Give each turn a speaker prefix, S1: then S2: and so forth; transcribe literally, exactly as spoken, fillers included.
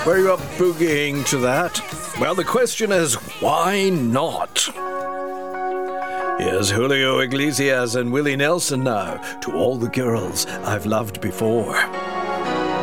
S1: Were you up boogieing to that? Well, the question is, why not? Here's Julio Iglesias and Willie Nelson now, To All the Girls I've Loved Before.